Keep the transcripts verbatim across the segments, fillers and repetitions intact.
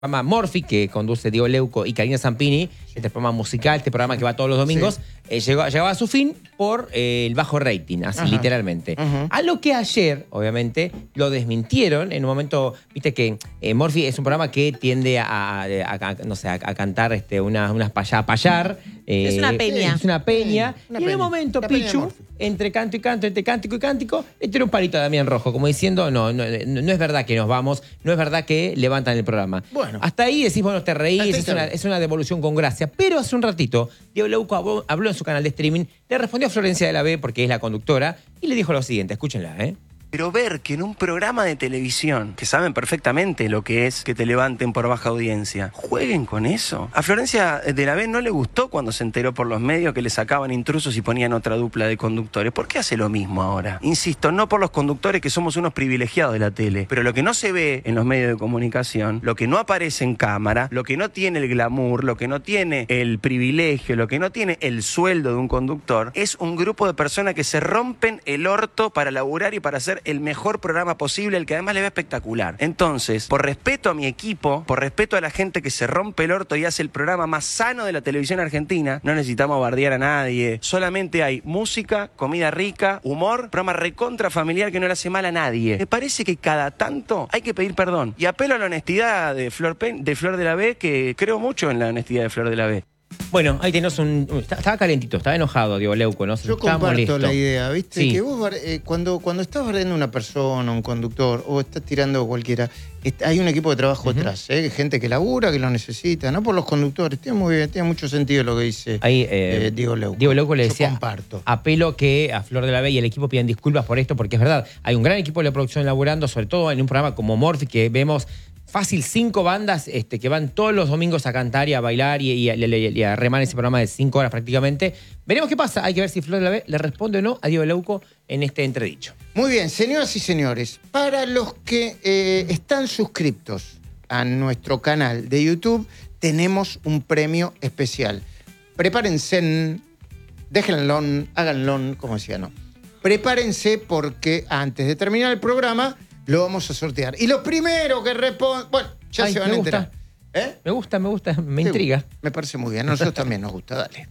programa Morphy, que conduce Diego Leuco y Karina Zampini, este programa musical, este programa que va todos los domingos, sí. eh, llegó, llegaba a su fin por eh, el bajo rating, así Ajá. literalmente. Ajá. A lo que ayer, obviamente, lo desmintieron. En un momento, viste que eh, Morphy es un programa que tiende a, a, a, a no sé, a, a cantar este, unas, unas payá, a payar. Eh, es una peña. Es una peña. Una y en peña. un momento, La Pichu, entre canto y canto, entre cántico y cántico, le tiró un palito a Damián Rojo, como diciendo, no, no, no es verdad que nos vamos, no es verdad que levantan el programa. Bueno. Hasta ahí decís, bueno, te reís, es una, es una devolución con gracia. Pero hace un ratito, Diego Leuco habló, habló en su canal de streaming, le respondió a Florencia de la B, porque es la conductora, y le dijo lo siguiente, escúchenla, ¿eh? Pero ver que en un programa de televisión, que saben perfectamente lo que es que te levanten por baja audiencia, jueguen con eso. A Florencia de la B no le gustó cuando se enteró por los medios que le sacaban intrusos y ponían otra dupla de conductores. ¿Por qué hace lo mismo ahora? Insisto, no por los conductores que somos unos privilegiados de la tele, pero lo que no se ve en los medios de comunicación, lo que no aparece en cámara, lo que no tiene el glamour, lo que no tiene el privilegio, lo que no tiene el sueldo de un conductor, es un grupo de personas que se rompen el orto para laburar y para hacer el mejor programa posible, el que además le ve espectacular. Entonces, por respeto a mi equipo, por respeto a la gente que se rompe el orto y hace el programa más sano de la televisión argentina, no necesitamos bardear a nadie. Solamente hay música, comida rica, humor, programa recontra familiar que no le hace mal a nadie. Me parece que cada tanto hay que pedir perdón. Y apelo a la honestidad de Flor, Pen, de Flor de la B, que creo mucho en la honestidad de Flor de la B. Bueno, ahí tenés un... Estaba calentito, estaba enojado Diego Leuco, ¿no? Yo estaba comparto molesto. la idea, ¿viste? Sí. Que vos, eh, cuando, cuando estás bardeando a una persona, un conductor, o estás tirando a cualquiera, está, hay un equipo de trabajo uh-huh. detrás, ¿eh? Gente que labura, que lo necesita, no por los conductores. Tiene, muy bien, tiene mucho sentido lo que dice ahí, eh, eh, Diego Leuco. Diego Leuco le decía, Yo comparto. Apelo que a Flor de la B y el equipo pidan disculpas por esto, porque es verdad, hay un gran equipo de la producción laburando, sobre todo en un programa como Morphy, que vemos... Fácil, cinco bandas este, que van todos los domingos a cantar y a bailar y, y, a, y a remar ese programa de cinco horas prácticamente. Veremos qué pasa. Hay que ver si Flor de la B le responde o no a Diego Leuco en este entredicho. Muy bien, señoras y señores, para los que eh, están suscriptos a nuestro canal de YouTube, tenemos un premio especial. Prepárense, déjenlo, háganlo, como decía, no. Prepárense porque antes de terminar el programa... lo vamos a sortear. Y lo primero que responde... Bueno, ya Ay, se van a enterar. ¿Eh? Me gusta, me gusta, me intriga. Me parece muy bien. A nosotros también nos gusta. Dale.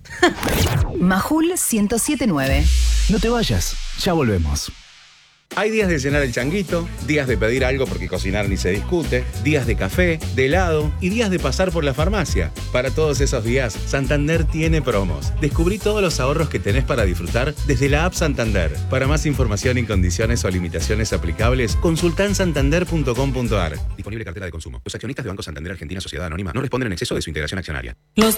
Majul ciento siete punto nueve. No te vayas. Ya volvemos. Hay días de llenar el changuito, días de pedir algo porque cocinar ni se discute, días de café, de helado y días de pasar por la farmacia. Para todos esos días, Santander tiene promos. Descubrí todos los ahorros que tenés para disfrutar desde la app Santander. Para más información y condiciones o limitaciones aplicables, consultá en santander punto com punto a r. Disponible cartera de consumo. Los accionistas de Banco Santander Argentina Sociedad Anónima no responden en exceso de su integración accionaria. Los